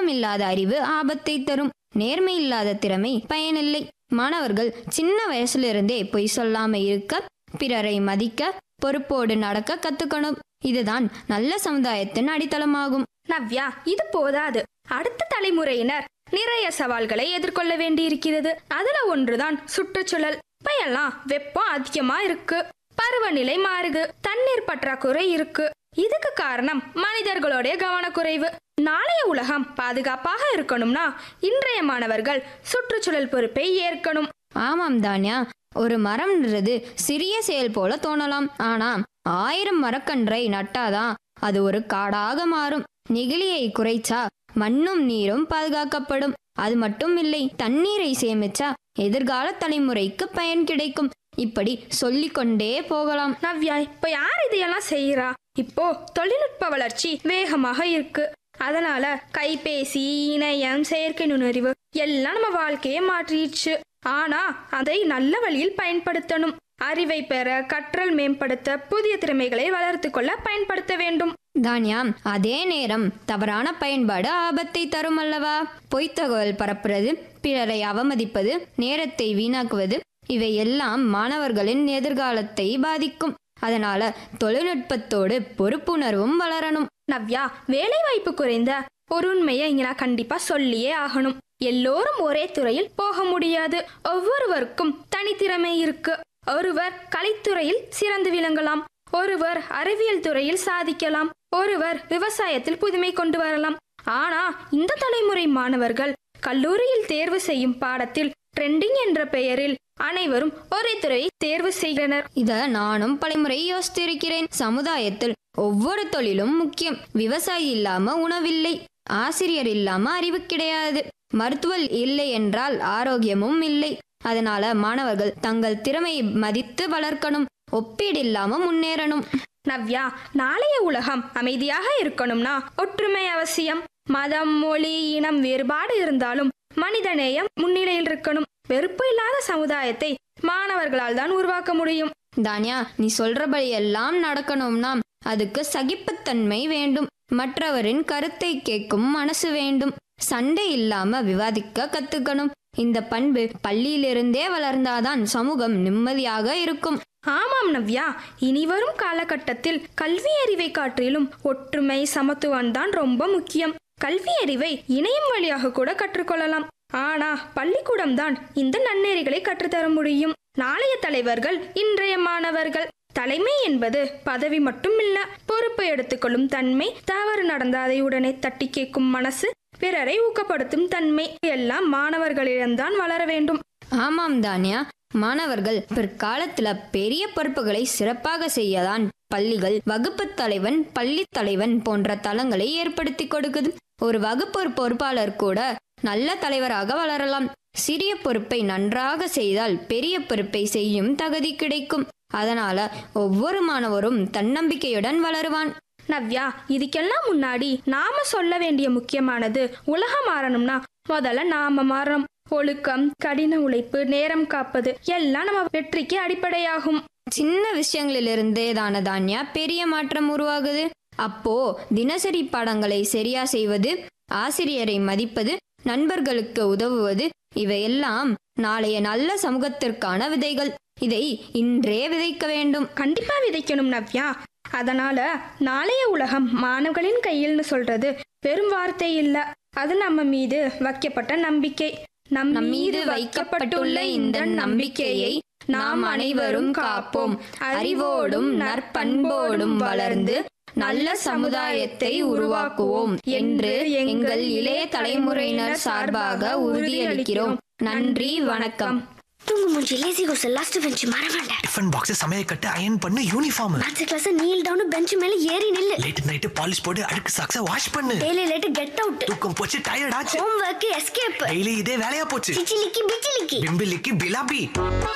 ஒழுக்கம் இல்லாத அறிவு ஆபத்தை தரும். நேர்மை இல்லாத திறமை பயனில்லை. மாணவர்கள் சின்ன வயசுலிருந்தே பொய் சொல்லாம இருக்க, பிறரை மதிக்க, பொறுப்போடு நடக்க கத்துக்கணும். இதுதான் நல்ல சமுதாயத்தின் அடித்தளமாகும். நவ்யா, இது போதாது. அடுத்த தலைமுறையினர் நிறைய சவால்களை எதிர்கொள்ள வேண்டியிருக்கிறது. அதுல ஒன்றுதான் சுற்றுச்சூழல். இப்பெல்லாம் வெப்பம் அதிகமா இருக்கு, பருவநிலை மாறுது, தண்ணீர் பற்றாக்குறை இருக்கு. இதுக்கு காரணம் மனிதர்களுடைய கவனக்குறைவு. நாளைய உலகம் பாதுகாப்பாக இருக்கணும்னா இன்றைய மாணவர்கள் சுற்றுச்சூழல் பொறுப்பை ஏற்கணும். ஆமாம் தான்யா, ஒரு மரம்ன்றது சிறிய செயல் போல தோணலாம். ஆனா 1000 மரக்கன்றை நட்டாதான் அது ஒரு காடாக மாறும். நெகிழியை குறைச்சா மண்ணும் நீரும் பாதுகாக்கப்படும். அது மட்டும் இல்லை, தண்ணீரை சேமிச்சா எதிர்கால தலைமுறைக்கு பயன் கிடைக்கும். இப்படி சொல்லிக்கொண்டே போகலாம். நவ்யா, இப்ப யார் இதையெல்லாம் செய்யறா? இப்போ தொழில்நுட்ப வளர்ச்சி வேகமாக இருக்கு. அதனால கைபேசி, இணையம், செயற்கை நுண்ணறிவு எல்லாம் நம்ம வாழ்க்கையை மாற்றிடுச்சு. ஆனா அதை நல்ல வழியில் பயன்படுத்தணும். அறிவை பெற, கற்றல் மேம்படுத்த, புதிய திறமைகளை வளர்த்து கொள்ள பயன்படுத்த வேண்டும். தான்யா, அதே நேரம் தவறான பயன்பாடு ஆபத்தை தரும் அல்லவா? பொய்த்தகவல் பரப்புறது, பிறரை அவமதிப்பது, நேரத்தை வீணாக்குவது, இவை எல்லாம் மாணவர்களின் எதிர்காலத்தை பாதிக்கும். அதனால தொழில்நுட்பத்தோடு பொறுப்புணர்வும் வளரணும். நவ்யா, வேலை வாய்ப்பு குறைந்த ஒரு உண்மையை இங்க நான் கண்டிப்பா சொல்லியே ஆகணும். எல்லோரும் ஒரே துறையில் போக முடியாது. ஒவ்வொருவருக்கும் தனித்திறமை இருக்கு. ஒருவர் கலைத்துறையில் சிறந்து விளங்கலாம், ஒருவர் அறிவியல் துறையில் சாதிக்கலாம், ஒருவர் விவசாயத்தில் புதுமை கொண்டு வரலாம். ஆனா இந்த தலைமுறை மாணவர்கள் கல்லூரியில் தேர்வு செய்யும் பாடத்தில் ட்ரெண்டிங் என்ற பெயரில் அனைவரும் ஒரே துறையை தேர்வு செய்கின்றனர். இத நானும் பலமுறை யோசித்திருக்கிறேன். சமுதாயத்தில் ஒவ்வொரு தொழிலும் முக்கியம். விவசாயி இல்லாம உணவில்லை, ஆசிரியர் இல்லாம அறிவு கிடையாது, மருத்துவர் இல்லை என்றால் ஆரோக்கியமும் இல்லை. அதனால மாணவர்கள் தங்கள் திறமையை மதித்து வளர்க்கணும், ஒப்பீடு இல்லாம முன்னேறணும். நவ்யா, நாளைய உலகம் அமைதியாக இருக்கணும்னா ஒற்றுமை அவசியம். மதம், மொழி, இனம் வேறுபாடு இருந்தாலும் மனிதநேயம் முன்னிலையில் இருக்கணும். வெறுப்பு இல்லாத சமுதாயத்தை மாணவர்களால் தான் உருவாக்க முடியும். தான்யா, நீ சொல்றபடி எல்லாம் நடக்கணும்னா அதுக்கு சகிப்புத்தன்மை வேண்டும். மற்றவரின் கருத்தை கேட்கும் மனசு வேண்டும். சண்டை இல்லாம விவாதிக்க கத்துக்கணும். இந்த பண்பு பள்ளியிலிருந்தே வளர்ந்தாதான் சமூகம் நிம்மதியாக இருக்கும். ஆமாம் நவ்யா, இனி வரும் காலகட்டத்தில் கல்வி அறிவை காட்டிலும் ஒற்றுமை, சமத்துவம் தான் ரொம்ப முக்கியம். கல்வி அறிவை இணையம் வழியாக கூட கற்றுக்கொள்ளலாம். ஆனா பள்ளிக்கூடம் தான் இந்த நன்னெறிகளை கற்றுத்தர முடியும். நாளைய தலைவர்கள் இன்றைய மாணவர்கள். தலைமை என்பது பதவி மட்டும் இல்ல, பொறுப்பை எடுத்துக்கொள்ளும் தன்மை, தவறு நடந்த அதை உடனே தட்டி கேட்கும் மனசு, பிறரை ஊக்கப்படுத்தும் தன்மை எல்லாம் மாணவர்களிடம்தான் வளர வேண்டும். ஆமாம் தான்யா, மாணவர்கள் பிற்காலத்துல பெரிய பொறுப்புகளை சிறப்பாக செய்யதான் பள்ளிகள் வகுப்பு தலைவன், பள்ளி தலைவன் போன்ற தளங்களை ஏற்படுத்தி கொடுக்குது. ஒரு வகுப்பு பொறுப்பாளர் கூட நல்ல தலைவராக வளரலாம். சிறிய பொறுப்பை நன்றாக செய்தால் பெரிய பொறுப்பை செய்யும் தகுதி கிடைக்கும். அதனால ஒவ்வொரு மாணவரும் தன்னம்பிக்கையுடன் வளருவான். நவ்யா, இதுக்கெல்லாம் முன்னாடி நாம சொல்ல வேண்டிய முக்கியமானது, உலகம் மாறணும்னா முதல்ல நாம மாறணும். ஒழுக்கம், கடின உழைப்பு, நேரம் காப்பது எல்லாம் நம்ம வெற்றிக்கு அடிப்படையாகும். சின்ன விஷயங்களிலிருந்தே தான்யா பெரிய மாற்றம் உருவாகுது. அப்போ தினசரி பாடங்களை சரியா செய்வது, ஆசிரியரை மதிப்பது, நண்பர்களுக்கு உதவுவது, இவையெல்லாம் நாளைய நல்ல சமூகத்திற்கான விதைகள். இதை இன்றே விதைக்க வேண்டும். கண்டிப்பா விதைக்கணும் நவ்யா. அதனால நாளைய உலகம் மாணவர்களின் கையில்னு சொல்றது வெறும் வார்த்தை இல்ல, அது நம்ம மீது வைக்கப்பட்ட நம்பிக்கை. நம் மீது வைக்கப்பட்டுள்ள இந்த நம்பிக்கையை நாம் அனைவரும் காப்போம். அறிவோடும் நற்பண்போடும் வளர்ந்து நல்ல சமுதாயத்தை உருவாக்குவோம் என்று எங்கள் இளைய தலைமுறையினர் சார்பாக உறுதியளிக்கிறோம். நன்றி, வணக்கம். தூங்கு மூஞ்சி, லேசி கோஸ், லாஸ்ட் பெஞ்ச் மறவாண்ட. டிஃபன் பாக்ஸ் சமைய கட்டு அயன் பண்ணு, uniform. Maths class kneel down bench மேல ஏறி நில்லு. லேட் நைட் பாலிஷ் போட்டு அடுக்கு சாக்ஸ வாஷ் பண்ணு. Daily late get out. தூக்கம் போச்சு, டயர்ட் ஆச்சு. Home work escape. டெய்லி இதே வேலையா போச்சு. சிச்சிலிக்கி பிச்சிலிக்கி பிம்பிலிக்கி பிலாபி.